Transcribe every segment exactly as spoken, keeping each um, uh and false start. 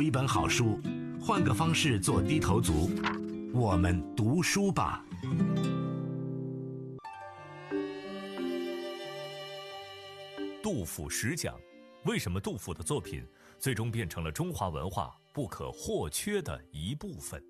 一本好书，换个方式做低头族。我们读书吧。 杜甫十讲，为什么杜甫的作品最终变成了中华文化不可或缺的一部分？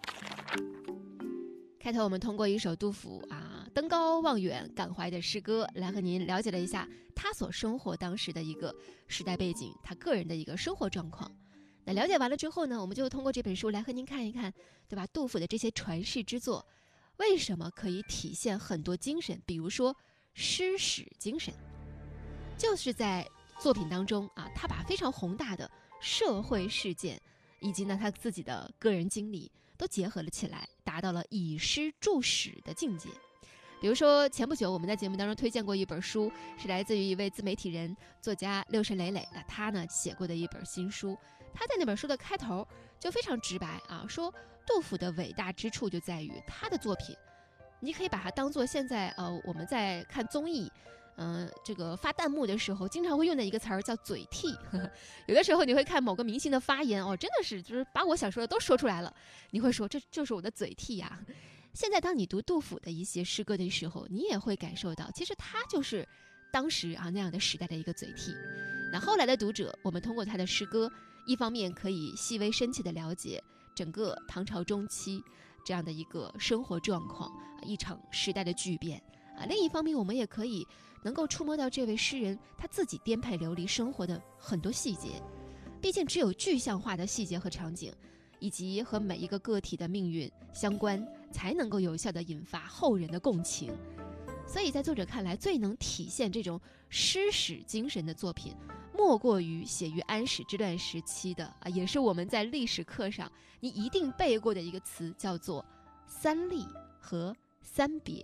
开头我们通过一首杜甫啊登高望远感怀的诗歌来和您了解了一下他所生活当时的一个时代背景，他个人的一个生活状况。那了解完了之后呢，我们就通过这本书来和您看一看，对吧？杜甫的这些传世之作为什么可以体现很多精神，比如说诗史精神。就是在作品当中啊，他把非常宏大的社会事件以及呢他自己的个人经历都结合了起来，达到了以诗著史的境界。比如说前不久我们在节目当中推荐过一本书，是来自于一位自媒体人作家六神磊磊，那他呢写过的一本新书。他在那本书的开头就非常直白啊，说杜甫的伟大之处就在于他的作品，你可以把它当做现在呃我们在看综艺嗯、呃，这个发弹幕的时候经常会用的一个词儿叫嘴替。呵呵，有的时候你会看某个明星的发言，哦，真的是就是把我想说的都说出来了，你会说这就是我的嘴替呀。现在当你读杜甫的一些诗歌的时候，你也会感受到其实他就是当时啊那样的时代的一个嘴替。那后来的读者，我们通过他的诗歌，一方面可以细微深切的了解整个唐朝中期这样的一个生活状况，一场时代的巨变啊，另一方面我们也可以能够触摸到这位诗人他自己颠沛流离生活的很多细节。毕竟只有具象化的细节和场景，以及和每一个个体的命运相关，才能够有效地引发后人的共情。所以在作者看来，最能体现这种诗史精神的作品，莫过于写于安史之乱时期的啊，也是我们在历史课上你一定背过的一个词，叫做三立和三别。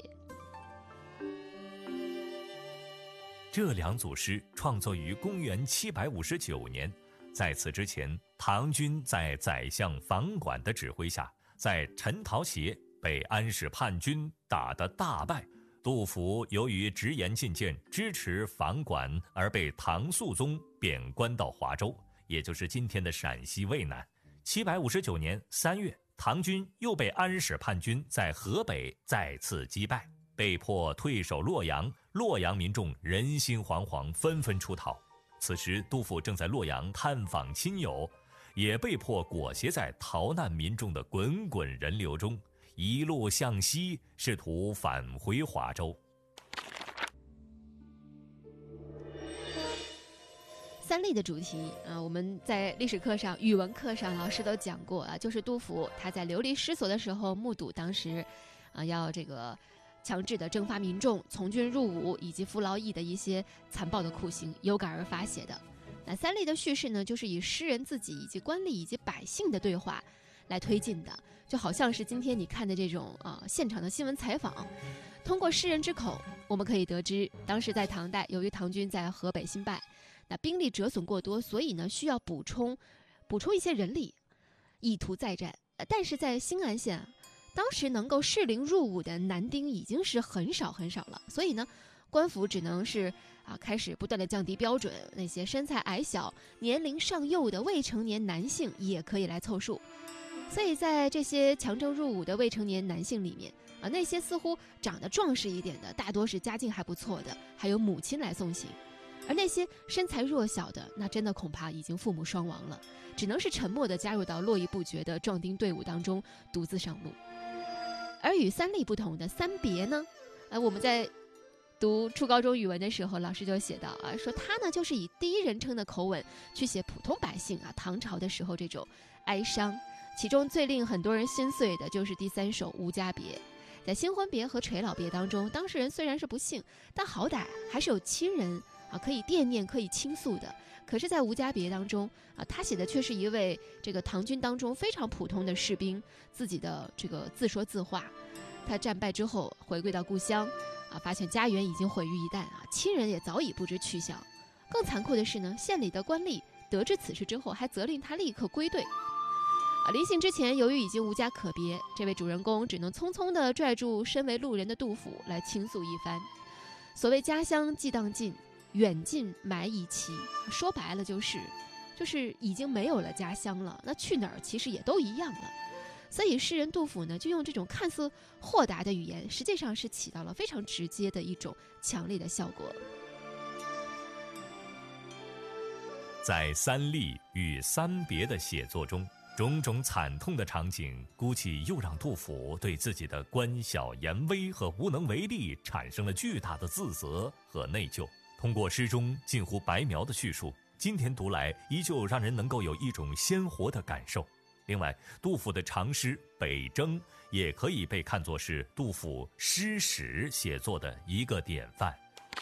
这两组诗创作于公元七百五十九年，在此之前，唐军在宰相房管的指挥下，在陈陶协被安史叛军打得大败。杜甫由于直言进谏支持房管，而被唐肃宗贬官到华州，也就是今天的陕西渭南。七百五十九年三月，唐军又被安史叛军在河北再次击败，被迫退守洛阳。洛阳民众人心惶惶，纷纷出逃。此时杜甫正在洛阳探访亲友，也被迫裹挟在逃难民众的滚滚人流中，一路向西，试图返回华州。 三立的主题啊，我们在历史课上、语文课上老师都讲过啊，就是杜甫他在流离失所的时候，目睹当时啊要这个强制的征发民众、从军入伍以及服劳役的一些残暴的酷刑，有感而发写的。那三立的叙事呢，就是以诗人自己以及官吏以及百姓的对话来推进的，就好像是今天你看的这种啊、呃、现场的新闻采访。通过诗人之口，我们可以得知，当时在唐代，由于唐军在河北新败，那兵力折损过多，所以呢需要补充补充一些人力，以图再战。但是在兴安县，当时能够适龄入伍的男丁已经是很少很少了，所以呢官府只能是啊开始不断的降低标准，那些身材矮小、年龄尚幼的未成年男性也可以来凑数。所以在这些强征入伍的未成年男性里面啊，那些似乎长得壮实一点的，大多是家境还不错的，还有母亲来送行。而那些身材弱小的，那真的恐怕已经父母双亡了，只能是沉默地加入到络绎不绝的壮丁队伍当中，独自上路。而与三立不同的三别呢，呃，我们在读初高中语文的时候，老师就写到啊，说他呢就是以第一人称的口吻去写普通百姓啊唐朝的时候这种哀伤。其中最令很多人心碎的就是第三首《无家别》。在新婚别和垂老别当中，当事人虽然是不幸，但好歹还是有亲人啊可以惦念、可以倾诉的。可是在《无家别》当中啊，他写的却是一位这个唐军当中非常普通的士兵自己的这个自说自话。他战败之后回归到故乡啊，发现家园已经毁于一旦啊，亲人也早已不知去向。更残酷的是呢，县里的官吏得知此事之后，还责令他立刻归队。啊，临行之前，由于已经无家可别，这位主人公只能匆匆地拽住身为路人的杜甫来倾诉一番。所谓家乡寄荡尽，远近埋一期，说白了就是就是已经没有了家乡了，那去哪儿其实也都一样了。所以诗人杜甫呢，就用这种看似豁达的语言，实际上是起到了非常直接的一种强烈的效果。 在三立与三别的写作中，种种惨痛的场景，估计又让杜甫对自己的官小言微和无能为力产生了巨大的自责和内疚。通过诗中近乎白描的叙述，今天读来依旧让人能够有一种鲜活的感受。另外，杜甫的长诗《北征》也可以被看作是杜甫诗史写作的一个典范。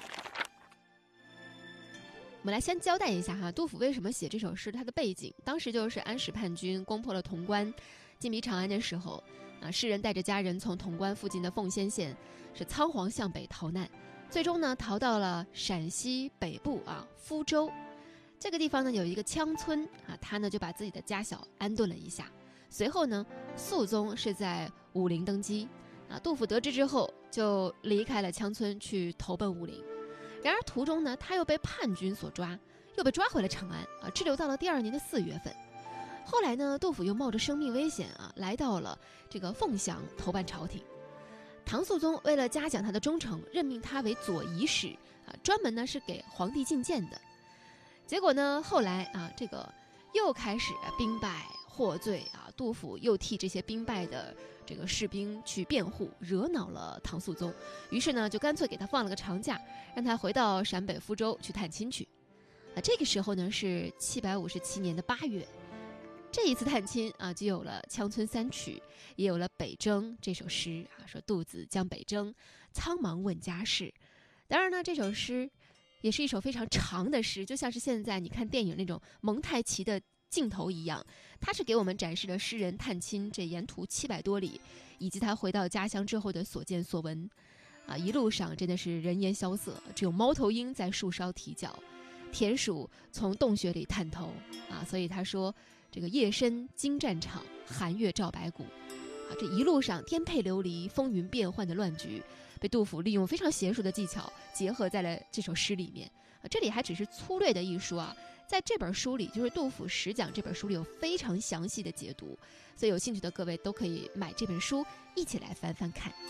我们来先交代一下哈，杜甫为什么写这首诗，他的背景当时就是安史叛军攻破了潼关，进逼长安的时候，啊，诗人带着家人从潼关附近的奉先县是仓皇向北逃难，最终呢逃到了陕西北部啊福州。这个地方呢有一个羌村啊，他呢就把自己的家小安顿了一下。随后呢，肃宗是在武陵登基啊，杜甫得知之后就离开了羌村去投奔武陵。然而途中呢，他又被叛军所抓，又被抓回了长安啊，滞留到了第二年的四月份。后来呢，杜甫又冒着生命危险啊，来到了这个凤翔投办朝廷。唐肃宗为了嘉奖他的忠诚，任命他为左仪使啊，专门呢是给皇帝觐见的。结果呢，后来啊，这个又开始兵败获罪啊，杜甫又替这些兵败的这个士兵去辩护，惹恼了唐肃宗，于是呢，就干脆给他放了个长假，让他回到陕北福州去探亲去。啊，这个时候呢是七百五十七年的八月，这一次探亲啊，就有了《羌村三曲》，也有了《北征》这首诗啊，说杜子将北征，苍茫问家事。当然呢，这首诗也是一首非常长的诗，就像是现在你看电影那种蒙太奇的镜头一样，它是给我们展示了诗人探亲这沿途七百多里，以及他回到家乡之后的所见所闻。啊，一路上真的是人烟萧瑟，只有猫头鹰在树梢啼叫，田鼠从洞穴里探头啊，所以他说这个夜深惊战场，寒月照白骨。啊，这一路上颠沛流离、风云变幻的乱局，被杜甫利用非常娴熟的技巧结合在了这首诗里面。啊，这里还只是粗略的一说啊，在这本书里，就是《杜甫十讲》这本书里有非常详细的解读，所以有兴趣的各位都可以买这本书，一起来翻翻看。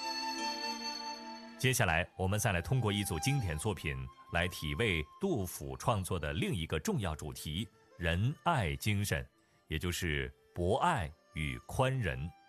接下来，我们再来通过一组经典作品来体味杜甫创作的另一个重要主题——仁爱精神，也就是博爱与宽仁。